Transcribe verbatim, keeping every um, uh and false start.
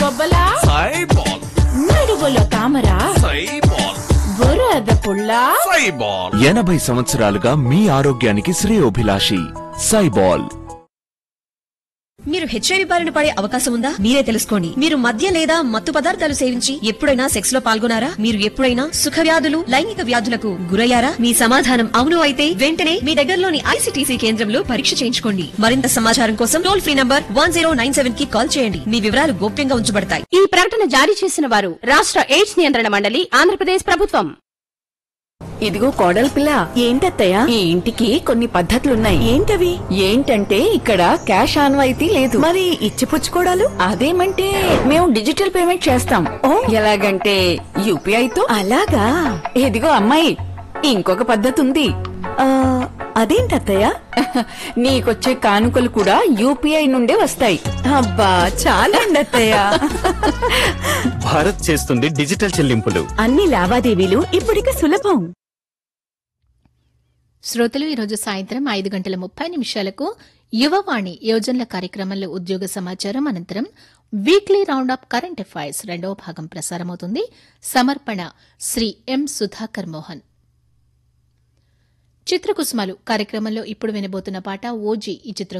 బొబ్బలా సైబాల్ నడువులో తామరా సైబాల్ బురద పుల్లా సైబాల్ ఎనభై సంవత్సరాలుగా మీ ఆరోగ్యానికి శ్రేయోభిలాషి సైబాల్. మీరు హెచ్ఐవి బారిన పడే అవకాశం ఉందా? మీరే తెలుసుకోండి. మీరు మద్య లేదా మత్తు పదార్థాలు సేవించి ఎప్పుడైనా సెక్స్ లో పాల్గొనారా? మీరు ఎప్పుడైనా సుఖ వ్యాధులు లైంగిక వ్యాధులకు గురయ్యారా? మీ సమాధానం అవును అయితే వెంటనే మీ దగ్గరలోని ఐసీటీసీ కేంద్రంలో పరీక్ష చేయించుకోండి. మరింత సమాచారం కోసం toll free number one zero nine seven కి కాల్ చేయండి. మీ వివరాలు గోప్యంగా ఉంచబడతాయి. ఈ ప్రకటన జారీ చేసిన వారు రాష్ట్ర ఎయిడ్స్ నియంత్రణ మండలి, ఆంధ్రప్రదేశ్ ప్రభుత్వం. ఇదిగో కోడలి పిల్ల, ఏంటత్తయ్యా ఈ ఇంటికి కొన్ని పద్ధతులున్నాయి. ఏంటవి? ఏంటంటే ఇక్కడ క్యాష్ ఆన్వాయితీ లేదు. మరి ఇచ్చిపుచ్చుకోడాలు? అదేమంటే మేము డిజిటల్ పేమెంట్ చేస్తాం. ఓ ఎలాగంటే యూపీఐతో. అలాగా? ఇదిగో అమ్మాయి, ఇంకొక పద్ధతి ఉంది. అదేంటత్తయ్యా? నీకొచ్చే కానుకలు కూడా యూపీఐ నుండే వస్తాయి. అబ్బా చాలండి అత్తయ్యా. భారత్ చేస్తుంది డిజిటల్ చెల్లింపులు. అన్ని లావాదేవీలు ఇప్పుడిక సులభం. శ్రోతలు, ఈరోజు సాయంత్రం ఐదు గంటల ముప్పై నిమిషాలకు యువవాణి యోజనల కార్యక్రమంలో ఉద్యోగ సమాచారం అనంతరం weekly round up current affairs రెండవ భాగం ప్రసారమవుతుంది. సమర్పణ శ్రీ ఎం సుధాకర్ మోహన్. చిత్రకుసుమలు కార్యక్రమంలో ఇప్పుడు వినబోతున్న పాట ఓజీ ఈ చిత్రం